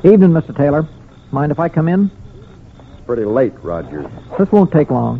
Evening, Mr. Taylor. Mind if I come in? It's pretty late, Rogers. This won't take long.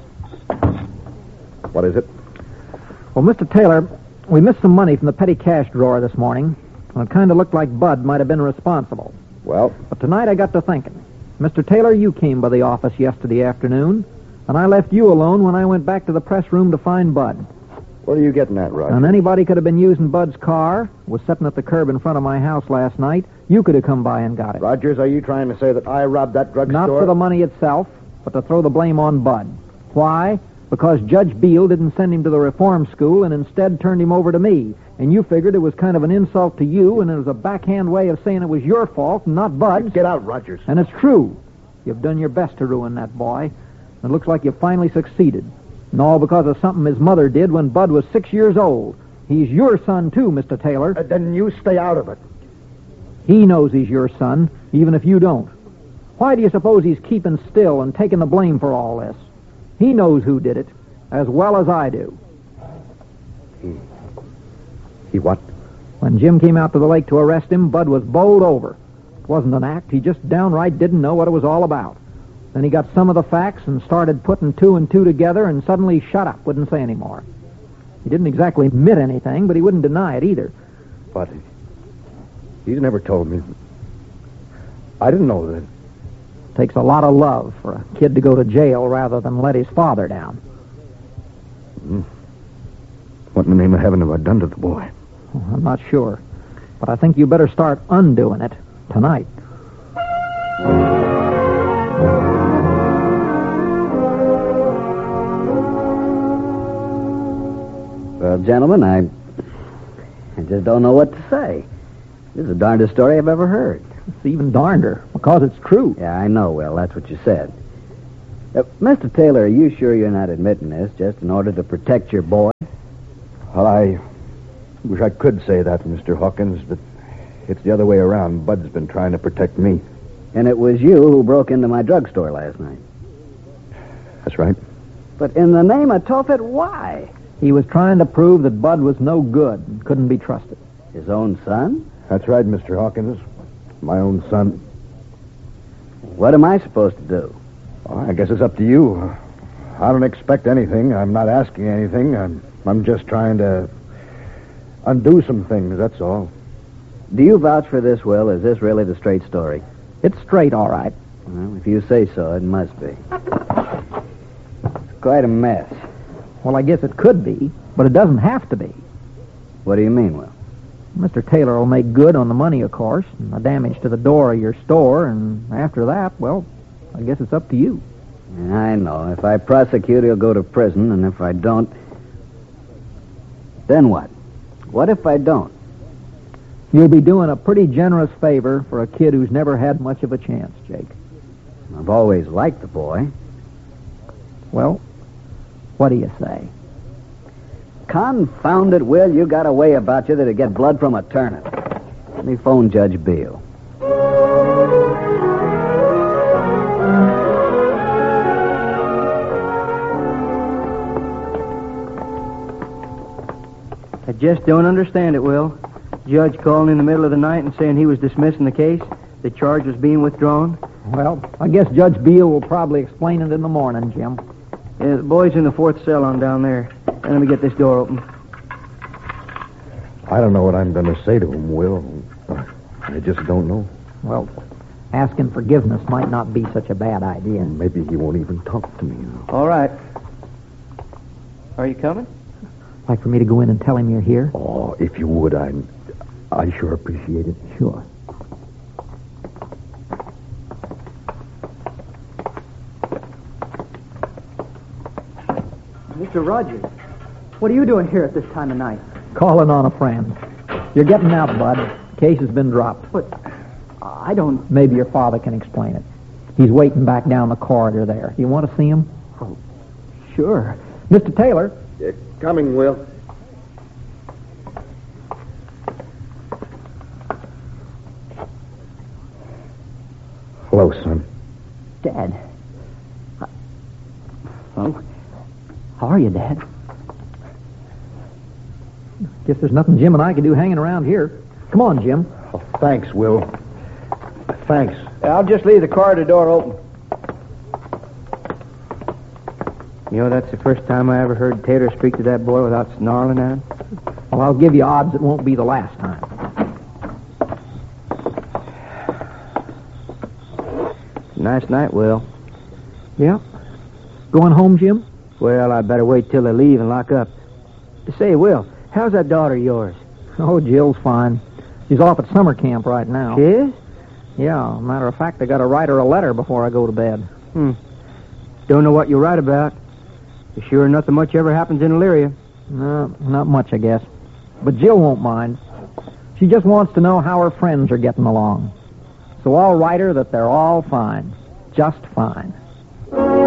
What is it? Well, Mr. Taylor, we missed some money from the petty cash drawer this morning, and it kind of looked like Bud might have been responsible. Well? But tonight I got to thinking. Mr. Taylor, you came by the office yesterday afternoon, and I left you alone when I went back to the press room to find Bud. What are you getting at, Rogers? And anybody could have been using Bud's car, was sitting at the curb in front of my house last night. You could have come by and got it. Rogers, are you trying to say that I robbed that drugstore? Not for the money itself, but to throw the blame on Bud. Why? Because Judge Beale didn't send him to the reform school and instead turned him over to me. And you figured it was kind of an insult to you, and it was a backhand way of saying it was your fault, not Bud's. Get out, Rogers. And it's true. You've done your best to ruin that boy. It looks like you finally succeeded. And all because of something his mother did when Bud was 6 years old. He's your son, too, Mr. Taylor. Then you stay out of it. He knows he's your son, even if you don't. Why do you suppose he's keeping still and taking the blame for all this? He knows who did it, as well as I do. He what? When Jim came out to the lake to arrest him, Bud was bowled over. It wasn't an act. He just downright didn't know what it was all about. Then he got some of the facts and started putting two and two together and suddenly shut up, wouldn't say any more. He didn't exactly admit anything, but he wouldn't deny it either. But he's never told me. I didn't know that. Takes a lot of love for a kid to go to jail rather than let his father down. What in the name of heaven have I done to the boy? Well, I'm not sure, but I think you better start undoing it tonight. Well, gentlemen, I just don't know what to say. This is the darndest story I've ever heard. It's even darnder, because it's true. Yeah, I know, Will. That's what you said. Mr. Taylor, are you sure you're not admitting this just in order to protect your boy? Well, I wish I could say that, Mr. Hawkins, but it's the other way around. Bud's been trying to protect me. And it was you who broke into my drugstore last night. That's right. But in the name of Tophet, why? He was trying to prove that Bud was no good and couldn't be trusted. His own son? That's right, Mr. Hawkins. My own son. What am I supposed to do? Well, I guess it's up to you. I don't expect anything. I'm not asking anything. I'm just trying to undo some things, that's all. Do you vouch for this, Will? Is this really the straight story? It's straight, all right. Well, if you say so, it must be. It's quite a mess. Well, I guess it could be, but it doesn't have to be. What do you mean, Will? Mr. Taylor will make good on the money, of course, and the damage to the door of your store, and after that, well, I guess it's up to you. I know. If I prosecute, he'll go to prison, and if I don't... Then what? What if I don't? You'll be doing a pretty generous favor for a kid who's never had much of a chance, Jake. I've always liked the boy. Well, what do you say? Confound it, Will. You got a way about you that'd get blood from a turnip. Let me phone Judge Beale. I just don't understand it, Will. Judge calling in the middle of the night and saying he was dismissing the case. The charge was being withdrawn. Well, I guess Judge Beale will probably explain it in the morning, Jim. Yeah, the boy's in the fourth cell on down there. And let me get this door open. I don't know what I'm going to say to him, Will. I just don't know. Well, asking forgiveness might not be such a bad idea. Maybe he won't even talk to me. All right. Are you coming? Like for me to go in and tell him you're here? Oh, if you would, I sure appreciate it. Sure. Mr. Rogers, what are you doing here at this time of night? Calling on a friend. You're getting out, Bud. Case has been dropped. But I don't... Maybe your father can explain it. He's waiting back down the corridor there. You want to see him? Oh, sure. Mr. Taylor. Coming, Will. Hello, son. Dad. Well, how are you, Dad? Guess there's nothing Jim and I can do hanging around here. Come on, Jim. Oh, thanks, Will. thanks. I'll just leave the corridor door open. You know, that's the first time I ever heard Taylor speak to that boy without snarling at him. Well, I'll give you odds it won't be the last time. Nice night, Will. Yeah? Going home, Jim? Well, I better wait till they leave and lock up. Say, Will, how's that daughter of yours? Oh, Jill's fine. She's off at summer camp right now. She is? Yeah, matter of fact, I got to write her a letter before I go to bed. Don't know what you'll write about. Sure nothing much ever happens in Elyria. No, not much, I guess. But Jill won't mind. She just wants to know how her friends are getting along. So I'll write her that they're all fine. Just fine.